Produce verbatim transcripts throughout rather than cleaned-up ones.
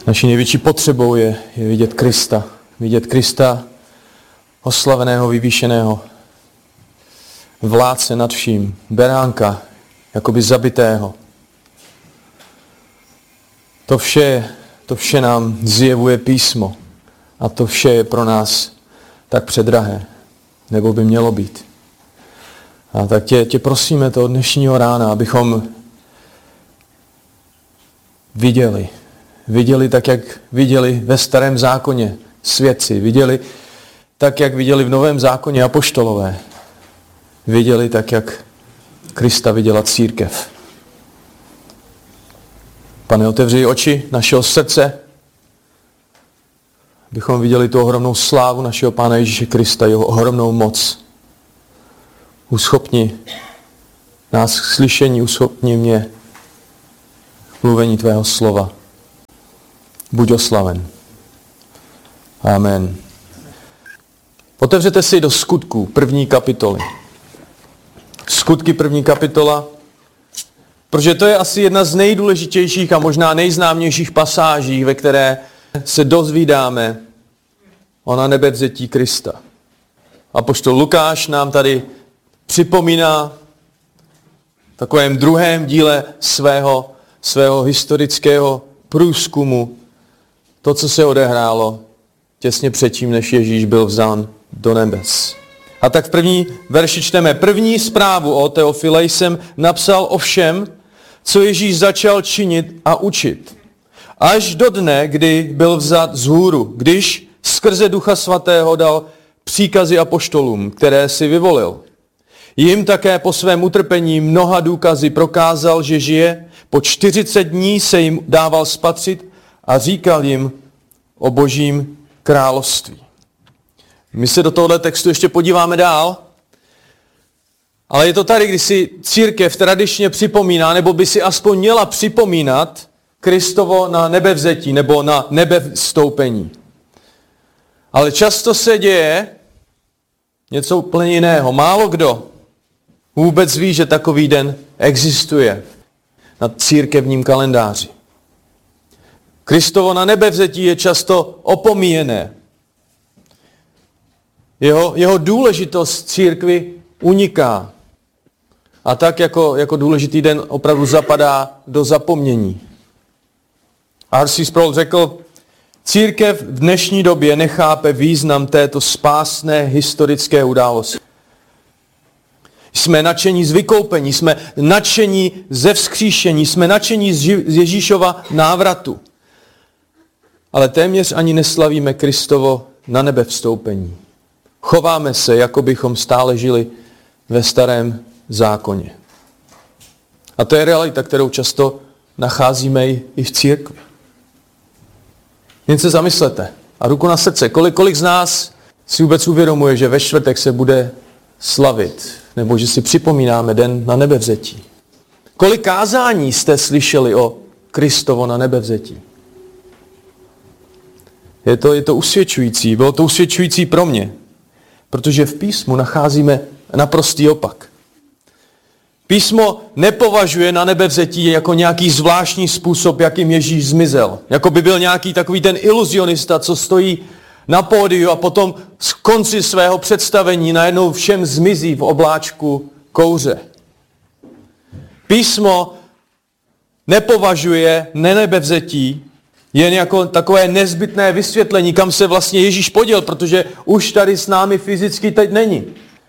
Naší největší potřebou je, je vidět Krista. Vidět Krista oslaveného, vyvýšeného, vládce nad vším, beránka, jakoby zabitého. To vše, to vše nám zjevuje písmo. A to vše je pro nás tak předrahé. Nebo by mělo být. A tak tě, tě prosíme to od dnešního rána, abychom viděli. Viděli tak, jak viděli ve starém zákoně svědci. Viděli tak, jak viděli v novém zákoně apoštolové. Viděli tak, jak Krista viděla církev. Pane, otevři oči našeho srdce, abychom viděli tu ohromnou slávu našeho Pána Ježíše Krista, jeho ohromnou moc. Uschopni nás k slyšení, uschopni mě k mluvení tvého slova. Buď oslaven. Amen. Otevřete si do Skutků, první kapitoly. Skutky, první kapitola, protože to je asi jedna z nejdůležitějších a možná nejznámějších pasáží, ve které se dozvídáme o nanebevzetí Krista. Apoštol Lukáš nám tady připomíná v takovém druhém díle svého, svého historického průzkumu to, co se odehrálo těsně předtím, než Ježíš byl vzán do nebes. A tak v první verši čteme: první zprávu o Teofile jsem napsal o všem, co Ježíš začal činit a učit. Až do dne, kdy byl vzat z hůru, když skrze Ducha Svatého dal příkazy apoštolům, které si vyvolil. Jim také po svém utrpení mnoha důkazy prokázal, že žije. Po čtyřicet dní se jim dával spatřit a říkal jim o Božím království. My se do tohoto textu ještě podíváme dál, ale je to tady, kdy si církev tradičně připomíná, nebo by si aspoň měla připomínat Kristovo na nebevzetí nebo na nebevstoupení. Ale často se děje něco úplně jiného. Málo kdo vůbec ví, že takový den existuje na církevním kalendáři. Kristovo na nebevzetí je často opomíjené. Jeho, jeho důležitost církvi uniká. A tak jako, jako důležitý den opravdu zapadá do zapomnění. R C Sproul řekl, církev v dnešní době nechápe význam této spásné historické události. Jsme nadšení z vykoupení, jsme nadšení ze vzkříšení, jsme nadšení z Ježíšova návratu. Ale téměř ani neslavíme Kristovo na nebe vstoupení. Chováme se, jako bychom stále žili ve starém zákoně. A to je realita, kterou často nacházíme i v církvi. Jen se zamyslete a ruku na srdce, kolik, kolik z nás si vůbec uvědomuje, že ve čtvrtek se bude slavit, nebo že si připomínáme den na nebevzetí. Kolik kázání jste slyšeli o Kristovo na nebevzetí? Je to, je to usvědčující, bylo to usvědčující pro mě, protože v písmu nacházíme naprostý opak. Písmo nepovažuje na nebevzetí jako nějaký zvláštní způsob, jakým Ježíš zmizel. Jako by byl nějaký takový ten iluzionista, co stojí na pódiu a potom z konci svého představení najednou všem zmizí v obláčku kouře. Písmo nepovažuje nenebevzetí jen jako takové nezbytné vysvětlení, kam se vlastně Ježíš poděl, protože už tady s námi fyzicky teď není.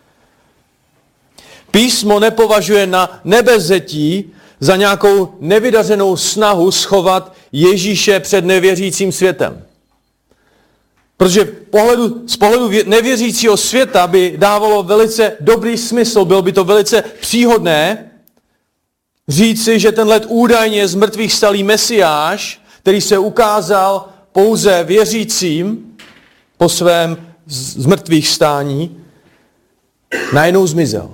Písmo nepovažuje na nebevzetí za nějakou nevydařenou snahu schovat Ježíše před nevěřícím světem. Protože pohledu, z pohledu nevěřícího světa by dávalo velice dobrý smysl, bylo by to velice příhodné říci, že tenhle údajně z mrtvých stalý Mesiáš, který se ukázal pouze věřícím po svém z mrtvých stání, najednou zmizel.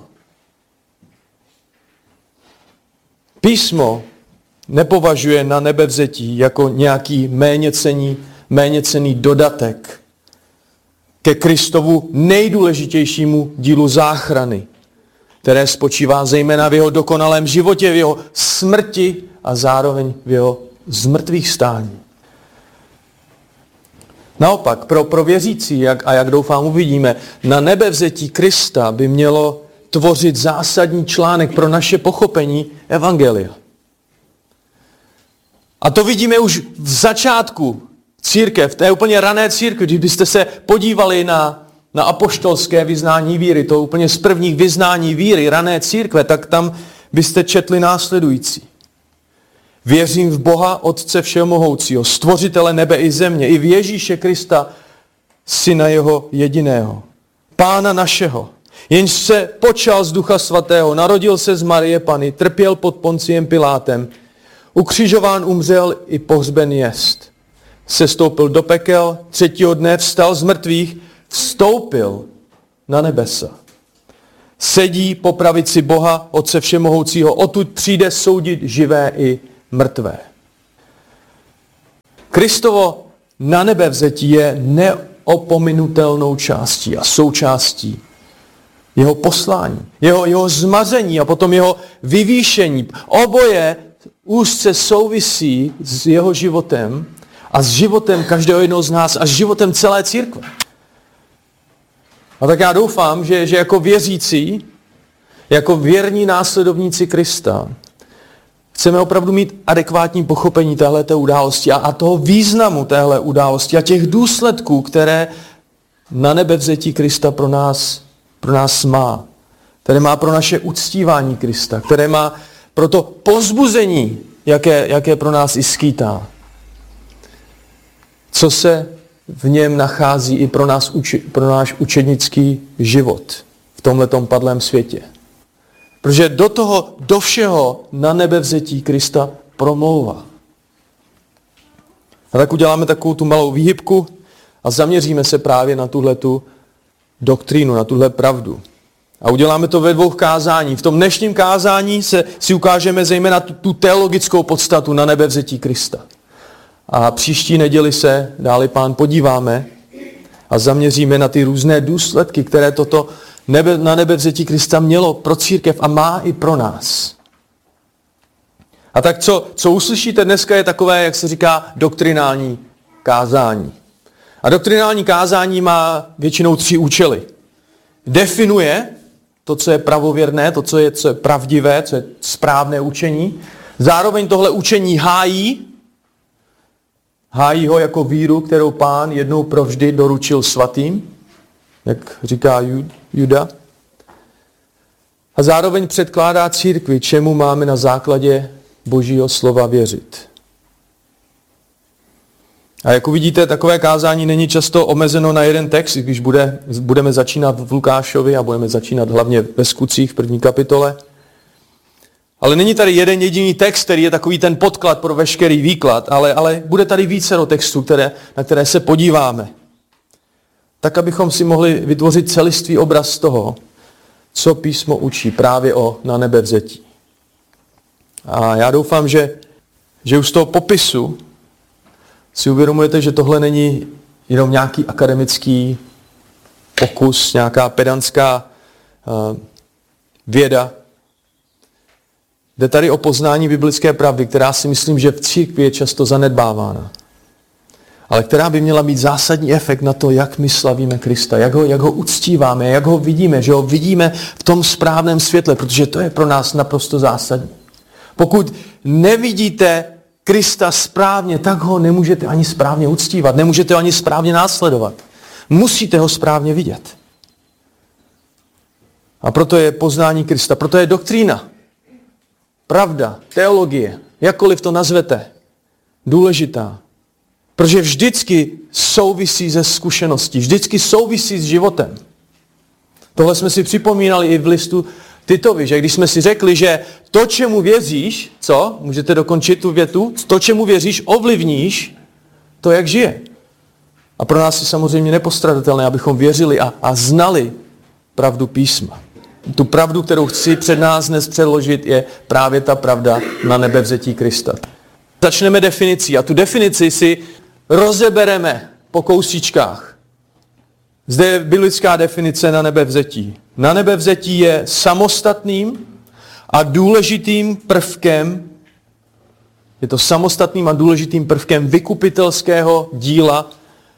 Písmo nepovažuje na nebevzetí jako nějaký méněcenný, méněcenný dodatek ke Kristovu nejdůležitějšímu dílu záchrany, které spočívá zejména v jeho dokonalém životě, v jeho smrti a zároveň v jeho zmrtvých stání. Naopak, pro, pro věřící, jak, a jak doufám uvidíme, na nebevzetí Krista by mělo tvořit zásadní článek pro naše pochopení evangelia. A to vidíme už v začátku církev, v té úplně rané církvi, když byste se podívali na, na apoštolské vyznání víry, to úplně z prvních vyznání víry rané církve, tak tam byste četli následující. Věřím v Boha, Otce všemohoucího, stvořitele nebe i země, i v Ježíše Krista, syna jeho jediného, Pána našeho, jenž se počal z Ducha svatého, narodil se z Marie Panny, trpěl pod Ponciem Pilátem, ukřižován umřel i pohřben jest. Sestoupil do pekel, třetího dne vstal z mrtvých, vstoupil na nebesa. Sedí po pravici Boha, Otce všemohoucího, odtud přijde soudit živé i mrtvé. Kristovo na nebevzetí je neopominutelnou částí a součástí jeho poslání, jeho, jeho zmaření a potom jeho vyvýšení. Oboje úzce souvisí s jeho životem a s životem každého jednoho z nás a s životem celé církve. A tak já doufám, že, že jako věřící, jako věrní následovníci Krista, chceme opravdu mít adekvátní pochopení téhleté události a, a toho významu téhle události a těch důsledků, které na nebevzetí Krista pro nás, pro nás má. Které má pro naše uctívání Krista, které má pro to povzbuzení, jaké, jaké pro nás i skýtá. Co se v něm nachází i pro, nás, pro náš učednický život v tomhletom padlém světě. Protože do toho, do všeho na nebevzetí Krista promlouvá. A tak uděláme takovou tu malou výhybku a zaměříme se právě na tuhletu doktrínu, na tuhle pravdu. A uděláme to ve dvou kázání. V tom dnešním kázání se, si ukážeme zejména tu, tu teologickou podstatu na nebevzetí Krista. A příští neděli se, dáli Pán, podíváme a zaměříme na ty různé důsledky, které toto nebe, na nebevzetí Krista mělo pro církev a má i pro nás. A tak co, co uslyšíte dneska je takové, jak se říká, doktrinální kázání. A doktrinální kázání má většinou tři účely. Definuje to, co je pravověrné, to, co je, co je pravdivé, co je správné učení. Zároveň tohle učení hájí, hájí ho jako víru, kterou Pán jednou provždy doručil svatým, jak říká Juda. A zároveň předkládá církvi, čemu máme na základě Božího slova věřit. A jak uvidíte, takové kázání není často omezeno na jeden text, když bude, budeme začínat v Lukášovi a budeme začínat hlavně ve Skutcích v první kapitole. Ale není tady jeden jediný text, který je takový ten podklad pro veškerý výklad, ale, ale bude tady vícero textů, které, na které se podíváme. Tak, abychom si mohli vytvořit celistvý obraz toho, co písmo učí právě o na nebevzetí. A já doufám, že, že už z toho popisu si uvědomujete, že tohle není jenom nějaký akademický pokus, nějaká pedantská uh, věda. Jde tady o poznání biblické pravdy, která si myslím, že v církvi je často zanedbávána. Ale která by měla mít zásadní efekt na to, jak my slavíme Krista, jak ho, jak ho uctíváme, jak ho vidíme, že ho vidíme v tom správném světle, protože to je pro nás naprosto zásadní. Pokud nevidíte Krista správně, tak ho nemůžete ani správně uctívat, nemůžete ho ani správně následovat. Musíte ho správně vidět. A proto je poznání Krista, proto je doktrína, pravda, teologie, jakkoliv to nazvete, důležitá. Protože vždycky souvisí se zkušeností, vždycky souvisí s životem. Tohle jsme si připomínali i v listu Titovi, že když jsme si řekli, že to, čemu věříš, co? Můžete dokončit tu větu? To, čemu věříš, ovlivníš to, jak žije. A pro nás je samozřejmě nepostradatelné, abychom věřili a, a znali pravdu písma. Tu pravdu, kterou chci před nás dnes předložit, je právě ta pravda na nebevzetí Krista. Začneme definicí a tu definici si rozebereme po kousíčkách. Zde je biblická definice na nebevzetí. Na nebevzetí je samostatným a důležitým prvkem, je to samostatným a důležitým prvkem vykupitelského díla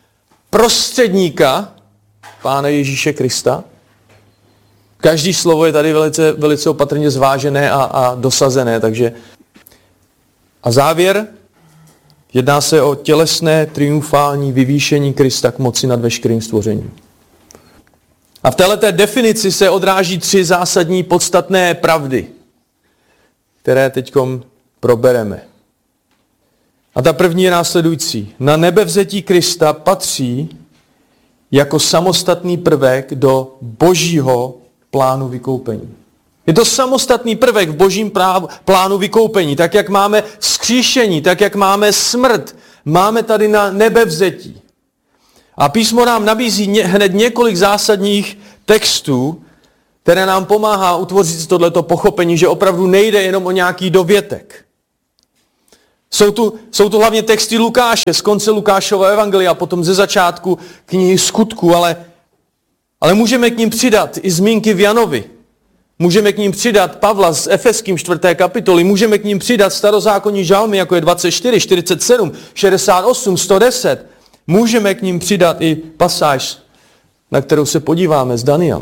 prostředníka Pána Ježíše Krista. Každý slovo je tady velice, velice opatrně zvážené a, a dosazené, takže a závěr, jedná se o tělesné triumfální vyvýšení Krista k moci nad veškerým stvořením. A v této definici se odráží tři zásadní podstatné pravdy, které teď probereme. A ta první je následující. Na nebevzetí Krista patří jako samostatný prvek do božího plánu vykoupení. Je to samostatný prvek v božím plánu vykoupení. Tak, jak máme vzkříšení, tak, jak máme smrt, máme tady na nebevzetí. A písmo nám nabízí ně, hned několik zásadních textů, které nám pomáhá utvořit tohleto pochopení, že opravdu nejde jenom o nějaký dovětek. Jsou tu, jsou tu hlavně texty Lukáše, z konce Lukášova evangelia, potom ze začátku knihy Skutků, ale, ale můžeme k ním přidat i zmínky v Janovi. Můžeme k ním přidat Pavla z Efeským čtvrté kapitoly, můžeme k ním přidat starozákonní žalmy, jako je dvacet čtyři, čtyřicet sedm, šedesát osm, sto deset. Můžeme k ním přidat i pasáž, na kterou se podíváme z Daniela.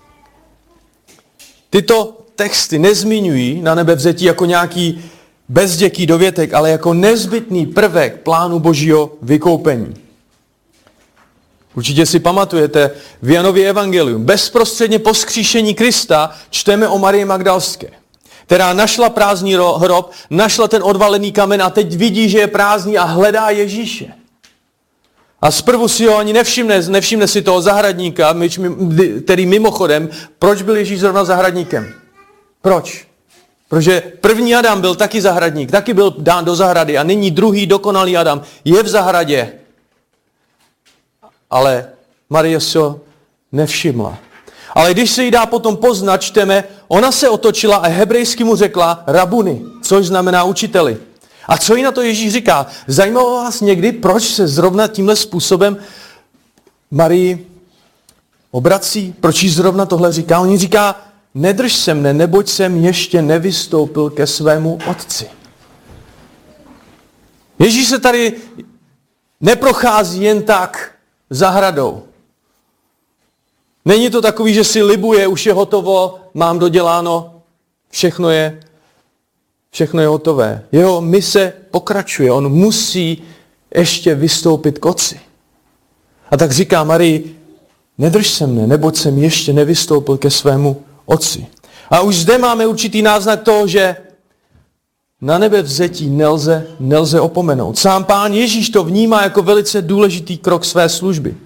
Tyto texty nezmiňují na nebevzetí jako nějaký bezděký dovětek, ale jako nezbytný prvek plánu božího vykoupení. Určitě si pamatujete v Janově evangelium. Bezprostředně po vzkříšení Krista čteme o Marii Magdalské, která našla prázdný hrob, našla ten odvalený kamen a teď vidí, že je prázdný a hledá Ježíše. A zprvu si ho ani nevšimne, nevšimne si toho zahradníka, který mimochodem, proč byl Ježíš zrovna zahradníkem? Proč? Protože první Adam byl taky zahradník, taky byl dán do zahrady a nyní druhý dokonalý Adam je v zahradě. Ale Marie se ho nevšimla. Ale když se jí dá potom poznat, čteme, ona se otočila a hebrejsky mu řekla rabuni, což znamená učiteli. A co jí na to Ježíš říká? Zajímalo vás někdy, proč se zrovna tímhle způsobem Marii obrací? Proč jí zrovna tohle říká? On jí říká, nedrž se mne, neboť jsem ještě nevystoupil ke svému otci. Ježíš se tady neprochází jen tak zahradou. Není to takový, že si libuje, už je hotovo, mám doděláno, všechno je, všechno je hotové. Jeho mise pokračuje, on musí ještě vystoupit k otci. A tak říká Marii, nedrž se mne, neboť jsem ještě nevystoupil ke svému otci. A už zde máme určitý náznak toho, že na nebevzetí nelze, nelze opomenout. Sám Pán Ježíš to vnímá jako velice důležitý krok své služby.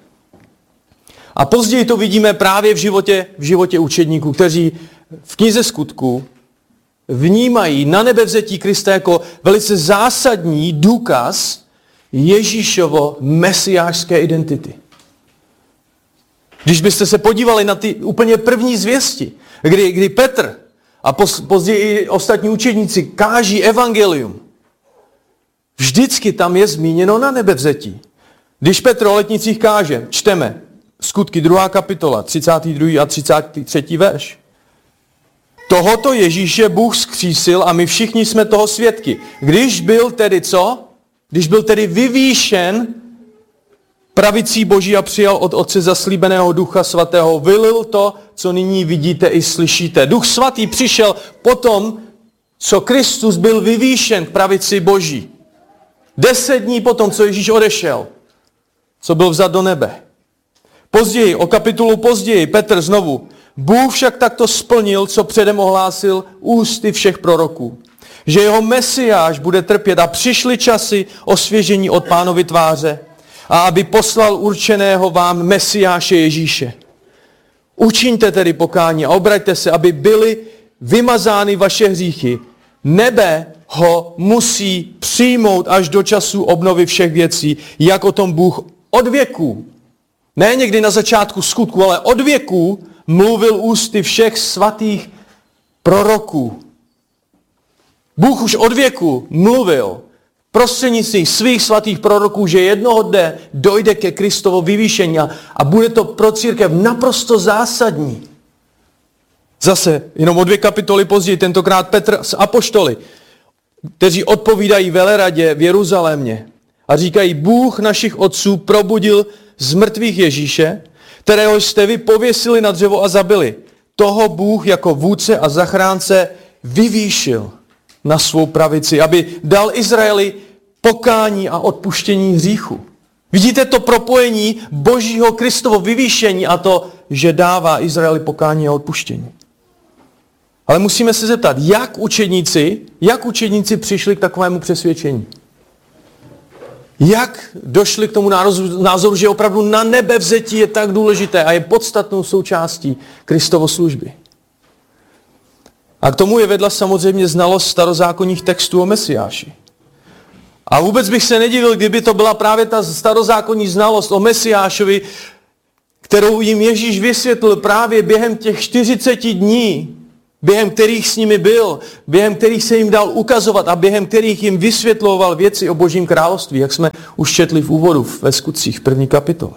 A později to vidíme právě v životě, v životě učedníků, kteří v knize Skutků vnímají na nebevzetí Krista jako velice zásadní důkaz Ježíšovo mesiášské identity. Když byste se podívali na ty úplně první zvěsti, kdy, kdy Petr a později i ostatní učedníci káží evangelium, vždycky tam je zmíněno na nebevzetí. Když Petr o letnicích káže, čteme Skutky druhá kapitola, třicátý druhý a třicátý třetí verš. Tohoto Ježíše Bůh vzkřísil a my všichni jsme toho svědky. Když byl tedy co? Když byl tedy vyvýšen pravicí Boží a přijal od Otce zaslíbeného Ducha Svatého, vylil to, co nyní vidíte i slyšíte. Duch Svatý přišel potom, co Kristus byl vyvýšen k pravici Boží. Deset dní potom, co Ježíš odešel, co byl vzat do nebe. Později, o kapitolu později, Petr znovu. Bůh však takto splnil, co předem ohlásil ústy všech proroků. Že jeho Mesiáš bude trpět a přišly časy osvěžení od Pánovy tváře a aby poslal určeného vám Mesiáše Ježíše. Učiňte tedy pokání a obraťte se, aby byly vymazány vaše hříchy. Nebe ho musí přijmout až do času obnovy všech věcí, jak o tom Bůh od věků, ne někdy na začátku skutku, ale od věků mluvil ústy všech svatých proroků. Bůh už od věku mluvil prostřednictvím svých svatých proroků, že jednoho dne dojde ke Kristovo vyvýšení a, a bude to pro církev naprosto zásadní. Zase, jenom o dvě kapitoly později, tentokrát Petr s apoštoly, kteří odpovídají veleradě v Jeruzalémě. a říkají, Bůh našich otců probudil z mrtvých Ježíše, kterého jste vy pověsili na dřevo a zabili. Toho Bůh jako vůdce a zachránce vyvýšil na svou pravici, aby dal Izraeli pokání a odpuštění hříchu. Vidíte to propojení Božího Kristovo vyvýšení a to, že dává Izraeli pokání a odpuštění. Ale musíme se zeptat, jak učedníci, jak učedníci přišli k takovému přesvědčení? Jak došli k tomu názoru, že opravdu na nebevzetí je tak důležité a je podstatnou součástí Kristovo služby? A k tomu je vedla samozřejmě znalost starozákonních textů o Mesiáši. A vůbec bych se nedivil, kdyby to byla právě ta starozákonní znalost o Mesiášovi, kterou jim Ježíš vysvětlil právě během těch čtyřiceti dní, během kterých s nimi byl, během kterých se jim dal ukazovat a během kterých jim vysvětloval věci o Božím království, jak jsme už četli v úvodu ve Skutcích v první kapitole.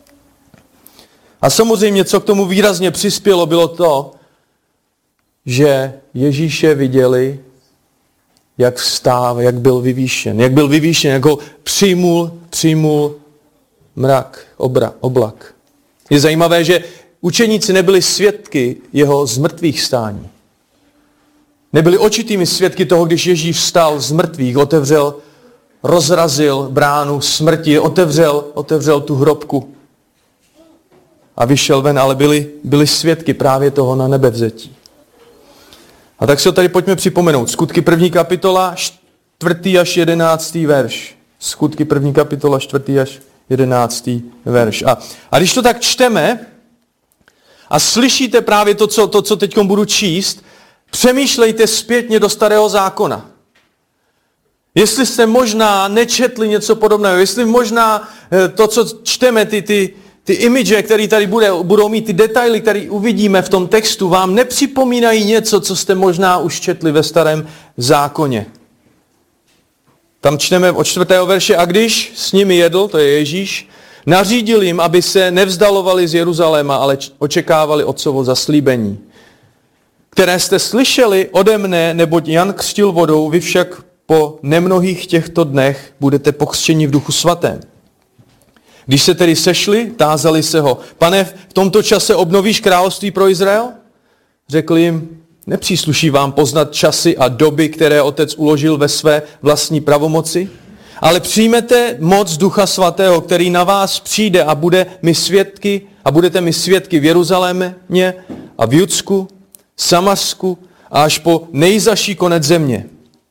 A samozřejmě, co k tomu výrazně přispělo, bylo to, že Ježíše viděli, jak vstáv, jak byl vyvýšen, jak byl vyvýšen, jak ho přijmul, přijmul mrak, obra, oblak. Je zajímavé, že učeníci nebyli svědky jeho zmrtvých stání. Nebyli očitými svědky toho, když Ježíš vstal z mrtvých, otevřel, rozrazil bránu smrti, otevřel, otevřel tu hrobku a vyšel ven, ale byli, byli svědky právě toho na nebevzetí. A tak si ho tady pojďme připomenout. Skutky první kapitola, čtvrtý až jedenáctý verš. Skutky první kapitola, čtvrtý až jedenáctý verš. A, a když to tak čteme a slyšíte právě to, co, to, co teď budu číst, přemýšlejte zpětně do Starého zákona. Jestli jste možná nečetli něco podobného, jestli možná to, co čteme, ty, ty, ty imidže, které tady bude, budou mít, ty detaily, které uvidíme v tom textu, vám nepřipomínají něco, co jste možná už četli ve Starém zákoně. Tam čteme od čtvrtého verše, a když s nimi jedl, to je Ježíš, nařídil jim, aby se nevzdalovali z Jeruzaléma, ale očekávali otcovo zaslíbení, které jste slyšeli ode mne, neboť Jan křtil vodou, vy však po nemnohých těchto dnech budete pokřtěni v Duchu svatém. Když se tedy sešli, tázali se ho, Pane, v tomto čase obnovíš království pro Izrael? Řekl jim, nepřísluší vám poznat časy a doby, které Otec uložil ve své vlastní pravomoci, ale přijmete moc Ducha svatého, který na vás přijde a bude mi svědky a budete mi svědky v Jeruzalémě a v Judsku, Samarsku a až po nejzaší konec země.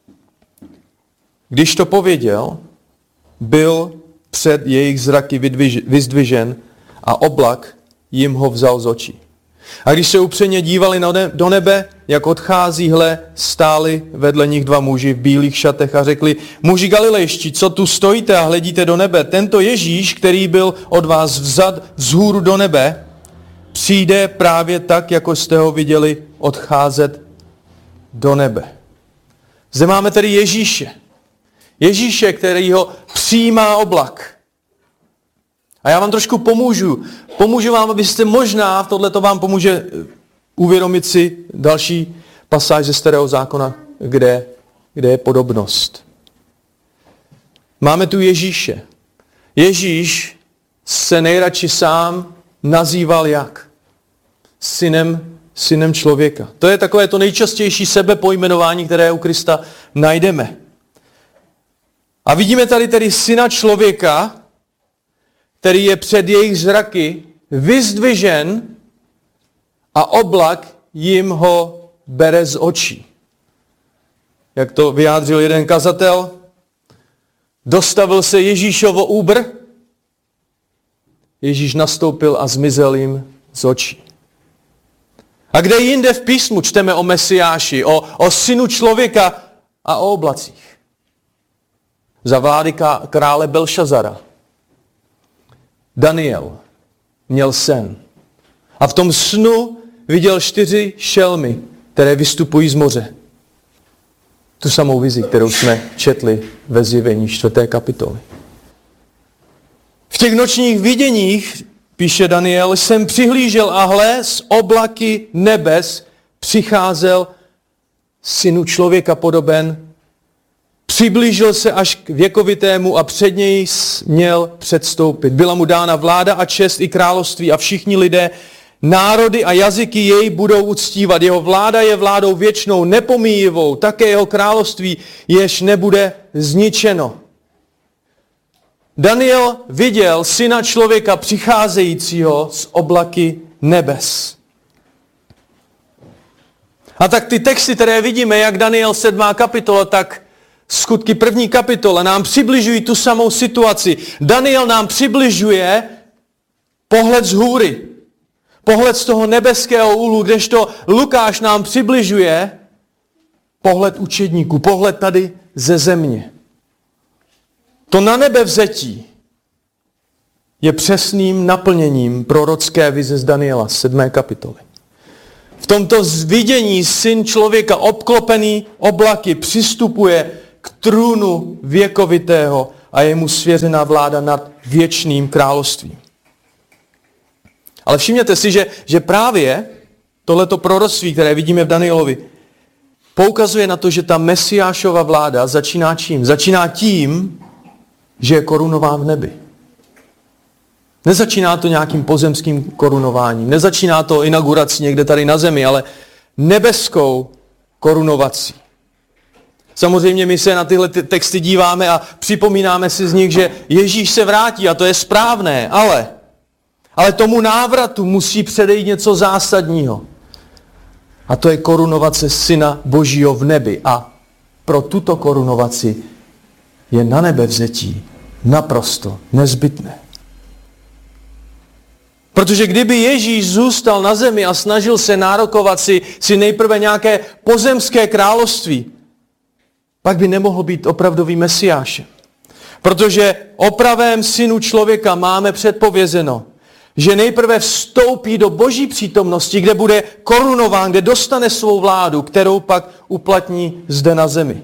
Když to pověděl, byl před jejich zraky vyzdvižen a oblak jim ho vzal z očí. A když se upřeně dívali do nebe, jak odchází, hle, stáli vedle nich dva muži v bílých šatech a řekli, muži galilejští, co tu stojíte a hledíte do nebe? Tento Ježíš, který byl od vás vzat vzhůru do nebe, přijde právě tak, jako jste ho viděli odcházet do nebe. Zde máme tedy Ježíše. Ježíše, který ho přijímá oblak. A já vám trošku pomůžu. Pomůžu vám, abyste možná, tohleto vám pomůže uvědomit si další pasáž ze Starého zákona, kde, kde je podobnost. Máme tu Ježíše. Ježíš se nejradši sám nazýval jak? Synem, synem člověka. To je takové to nejčastější sebepojmenování, které u Krista najdeme. A vidíme tady tedy syna člověka, který je před jejich zraky vyzdvižen a oblak jim ho bere z očí. Jak to vyjádřil jeden kazatel, dostavil se Ježíšovo úbr, Ježíš nastoupil a zmizel jim z očí. A kde jinde v písmu čteme o Mesiáši, o, o synu člověka a o oblacích? Za vlády krále Belšazara Daniel měl sen. A v tom snu viděl čtyři šelmy, které vystupují z moře. Tu samou vizi, kterou jsme četli ve Zjevení čtvrté kapitoly. V těch nočních viděních, píše Daniel, jsem přihlížel a hle, z oblaky nebes přicházel synu člověka podoben Přiblížil se až k věkovitému a před něj měl předstoupit. Byla mu dána vláda a čest i království a všichni lidé, národy a jazyky jej budou uctívat. Jeho vláda je vládou věčnou, nepomíjivou, také jeho království jež nebude zničeno. Daniel viděl syna člověka přicházejícího z oblaky nebes. A tak ty texty, které vidíme, jak Daniel sedmá kapitola, tak Skutky první kapitola nám přibližují tu samou situaci. Daniel nám přibližuje pohled z hůry. Pohled z toho nebeského úhlu, kdežto Lukáš nám přibližuje pohled učedníků, pohled tady ze země. To na nebe vzetí je přesným naplněním prorocké vize z Daniela, sedmé kapitoly. V tomto vidění syn člověka obklopený oblaky přistupuje k trůnu věkovitého a je mu svěřená vláda nad věčným královstvím. Ale všimněte si, že, že právě tohleto proroctví, které vidíme v Danielovi, poukazuje na to, že ta Mesiášova vláda začíná čím? Začíná tím, že je korunován v nebi. Nezačíná to nějakým pozemským korunováním, nezačíná to inaugurací někde tady na zemi, ale nebeskou korunovací. Samozřejmě my se na tyhle texty díváme a připomínáme si z nich, že Ježíš se vrátí a to je správné, ale, ale tomu návratu musí předejít něco zásadního. A to je korunovace Syna Božího v nebi. A pro tuto korunovaci je na nebe vzetí naprosto nezbytné. Protože kdyby Ježíš zůstal na zemi a snažil se nárokovat si, si nejprve nějaké pozemské království, pak by nemohl být opravdovým mesiášem. Protože o pravém synu člověka máme předpovězeno, že nejprve vstoupí do Boží přítomnosti, kde bude korunován, kde dostane svou vládu, kterou pak uplatní zde na zemi.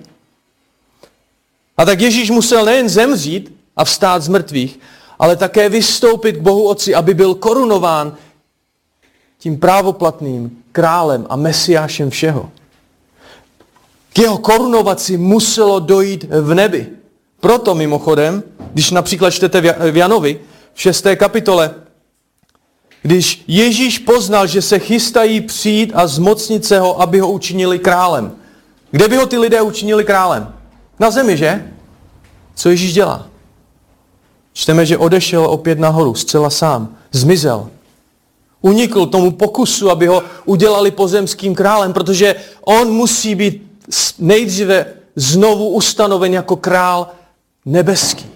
A tak Ježíš musel nejen zemřít a vstát z mrtvých, ale také vystoupit k Bohu Otci, aby byl korunován tím právoplatným králem a mesiášem všeho. K jeho korunovaci muselo dojít v nebi. Proto mimochodem, když například čtete v Janovi v šesté kapitole, když Ježíš poznal, že se chystají přijít a zmocnit se ho, aby ho učinili králem. Kde by ho ty lidé učinili králem? Na zemi, že? Co Ježíš dělá? Čteme, že odešel opět nahoru, zcela sám. Zmizel. Unikl tomu pokusu, aby ho udělali pozemským králem, protože on musí být nejdříve znovu ustanoven jako král nebeský.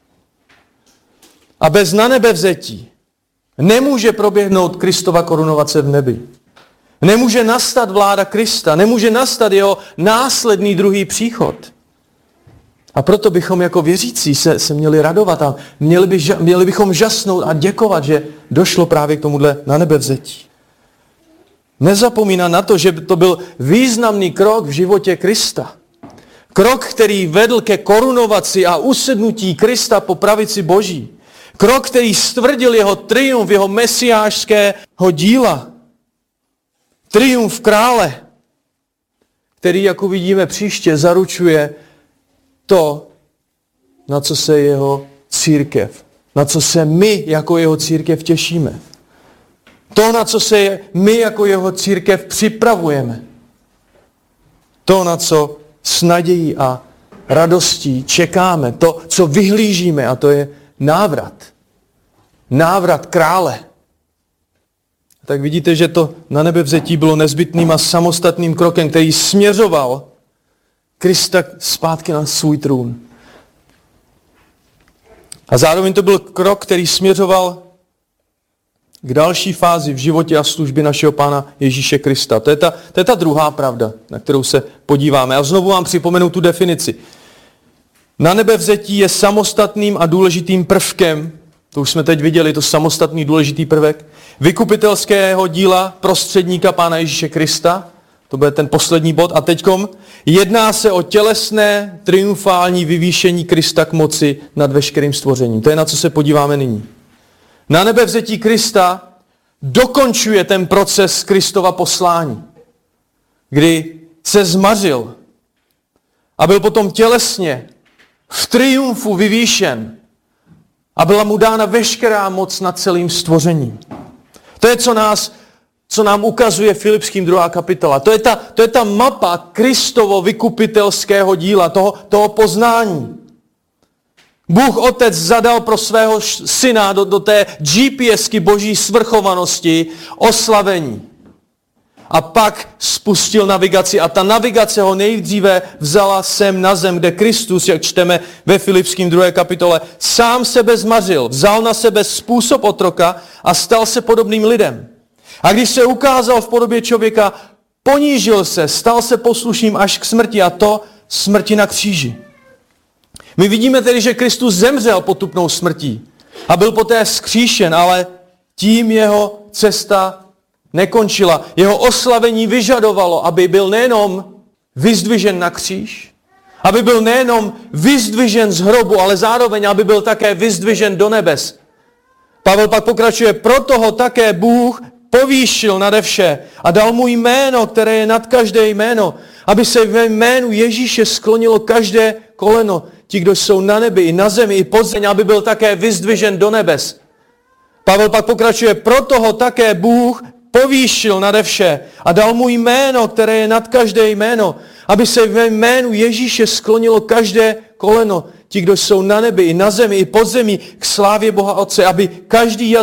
A bez na nebe vzetí nemůže proběhnout Kristova korunovace v nebi. Nemůže nastat vláda Krista, nemůže nastat jeho následný druhý příchod. A proto bychom jako věřící se, se měli radovat a měli, by, měli bychom žasnout a děkovat, že došlo právě k tomuhle na nebe vzetí. Nezapomíná na to, že to byl významný krok v životě Krista. Krok, který vedl ke korunovaci a usednutí Krista po pravici Boží. Krok, který stvrdil jeho triumf, jeho mesiášského díla. Triumf krále, který, jak uvidíme příště, zaručuje to, na co se jeho církev, na co se my jako jeho církev těšíme. To, na co se my jako jeho církev připravujeme. To, na co s nadějí a radostí čekáme. To, co vyhlížíme, a to je návrat. Návrat krále. Tak vidíte, že to na nebevzetí bylo nezbytným a samostatným krokem, který směřoval Krista zpátky na svůj trůn. A zároveň to byl krok, který směřoval k další fázi v životě a službě našeho Pána Ježíše Krista. To je ta, to je ta druhá pravda, na kterou se podíváme. A znovu vám připomenu tu definici. Na nebevzetí je samostatným a důležitým prvkem, to už jsme teď viděli, to samostatný důležitý prvek, vykupitelského díla prostředníka Pána Ježíše Krista. To bude ten poslední bod. A teďkom jedná se o tělesné, triumfální vyvýšení Krista k moci nad veškerým stvořením. To je, na co se podíváme nyní. Na nebevzetí Krista dokončuje ten proces Kristova poslání, kdy se zmařil A byl potom tělesně v triumfu vyvýšen. A byla mu dána veškerá moc nad celým stvořením. To je, co, nás, co nám ukazuje Filipským druhá kapitola. To je ta, to je ta mapa Kristovo vykupitelského díla, toho, toho poznání. Bůh Otec zadal pro svého syna do, do té GPSky boží svrchovanosti oslavení. A pak spustil navigaci a ta navigace ho nejdříve vzala sem na zem, kde Kristus, jak čteme ve Filipským druhé kapitole, sám sebe zmařil, vzal na sebe způsob otroka a stal se podobným lidem. A když se ukázal v podobě člověka, ponížil se, stal se poslušným až k smrti a to smrti na kříži. My vidíme tedy, že Kristus zemřel potupnou smrtí a byl poté vzkříšen, ale tím jeho cesta nekončila. Jeho oslavení vyžadovalo, aby byl nejenom vyzdvižen na kříž, aby byl nejenom vyzdvižen z hrobu, ale zároveň, aby byl také vyzdvižen do nebes. Pavel pak pokračuje, proto ho také Bůh povýšil nade vše a dal mu jméno, které je nad každé jméno, aby se ve jménu Ježíše sklonilo každé koleno, ti, kdo jsou na nebi, i na zemi, i pod zemi, aby byl také vyzdvižen do nebes. Pavel pak pokračuje, proto ho také Bůh povýšil nade vše a dal mu jméno, které je nad každé jméno, aby se ve jménu Ježíše sklonilo každé koleno, ti, kdo jsou na nebi, i na zemi, i pod zemi, k slávě Boha Otce, aby každý jazyk